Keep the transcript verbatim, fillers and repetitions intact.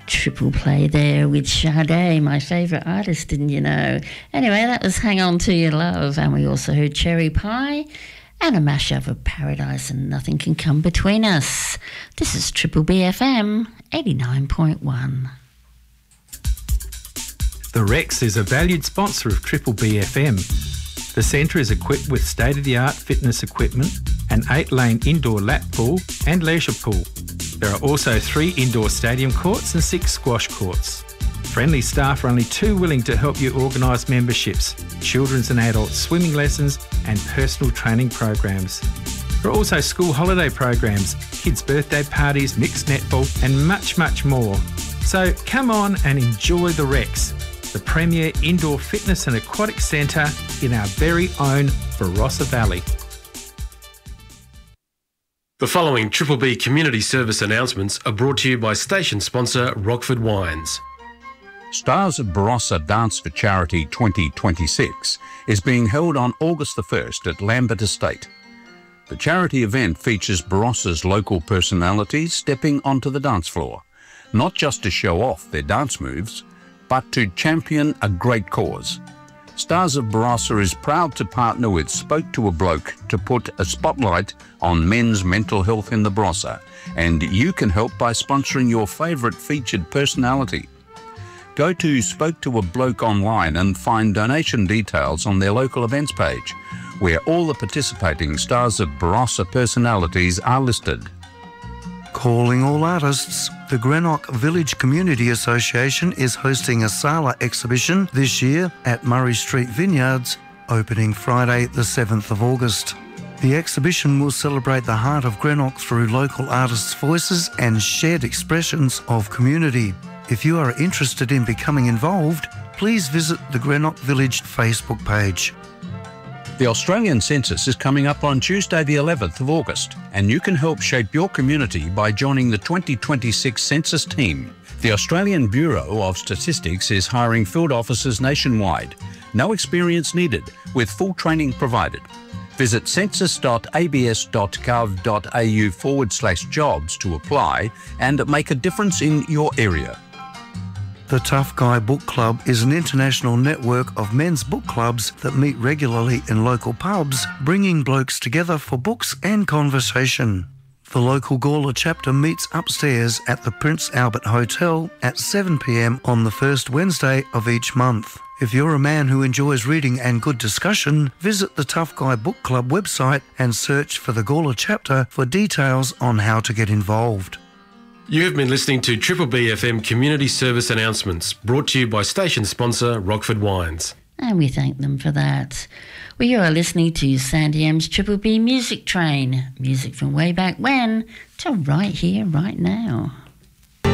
triple play there with Sade, my favourite artist, didn't you know? Anyway, that was Hang On To Your Love, and we also heard Cherry Pie and a mashup of Paradise and Nothing Can Come Between Us. This is Triple B F M eighty-nine point one. The Rex is a valued sponsor of Triple B F M. The centre is equipped with state-of-the-art fitness equipment, an eight-lane indoor lap pool and leisure pool. There are also three indoor stadium courts and six squash courts. Friendly staff are only too willing to help you organise memberships, children's and adult swimming lessons and personal training programs. There are also school holiday programs, kids' birthday parties, mixed netball and much, much more. So come on and enjoy the Rex, the premier indoor fitness and aquatic centre in our very own Barossa Valley. The following Triple B community service announcements are brought to you by station sponsor Rockford Wines. Stars of Barossa Dance for Charity twenty twenty-six is being held on August the first at Lambert Estate. The charity event features Barossa's local personalities stepping onto the dance floor, not just to show off their dance moves, but to champion a great cause. Stars of Barossa is proud to partner with Spoke to a Bloke to put a spotlight on men's mental health in the Barossa, and you can help by sponsoring your favourite featured personality. Go to Spoke to a Bloke online and find donation details on their local events page, where all the participating Stars of Barossa personalities are listed. Calling all artists, the Greenock Village Community Association is hosting a Sala exhibition this year at Murray Street Vineyards, opening Friday the seventh of August. The exhibition will celebrate the heart of Greenock through local artists' voices and shared expressions of community. If you are interested in becoming involved, please visit the Greenock Village Facebook page. The Australian Census is coming up on Tuesday the eleventh of August, and you can help shape your community by joining the twenty twenty-six Census team. The Australian Bureau of Statistics is hiring field officers nationwide. No experience needed, with full training provided. Visit census.abs.gov.au forward slash jobs to apply and make a difference in your area. The Tough Guy Book Club is an international network of men's book clubs that meet regularly in local pubs, bringing blokes together for books and conversation. The local Gawler chapter meets upstairs at the Prince Albert Hotel at seven p m on the first Wednesday of each month. If you're a man who enjoys reading and good discussion, visit the Tough Guy Book Club website and search for the Gawler chapter for details on how to get involved. You have been listening to Triple B F M community service announcements, brought to you by station sponsor Rockford Wines. And we thank them for that. Well, you are listening to Sandy M's Triple B Music Train. Music from way back when to right here, right now.